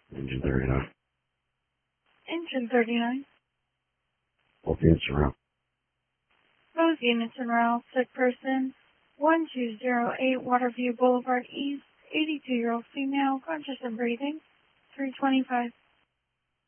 Engine 39. Engine 39. Both units are out. Both units en route. Sick person, 1208 Waterview Boulevard East, 82-year-old female, conscious and breathing, 325.